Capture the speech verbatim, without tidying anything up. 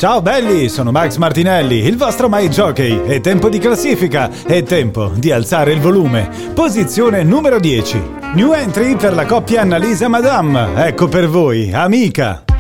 Ciao belli, sono Max Martinelli, il vostro My Jockey. È tempo di classifica, è tempo di alzare il volume. Posizione numero dieci. New entry per la coppia Annalisa Madame. Ecco per voi, Amica.